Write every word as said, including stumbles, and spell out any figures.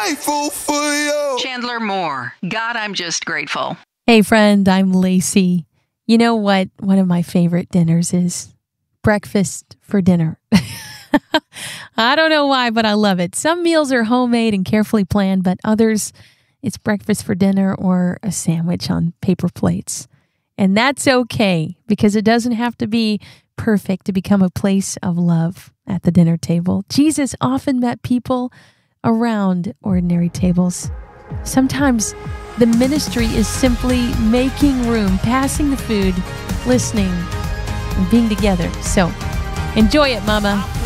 grateful for you. Chandler Moore. God, I'm just grateful. Hey, friend, I'm Lacey. You know what one of my favorite dinners is? Breakfast for dinner. I don't know why, but I love it. Some meals are homemade and carefully planned, but others, it's breakfast for dinner or a sandwich on paper plates. And that's okay, because it doesn't have to be perfect to become a place of love at the dinner table. Jesus often met people around ordinary tables. Sometimes the ministry is simply making room, passing the food, listening, and being together. So enjoy it, Mama.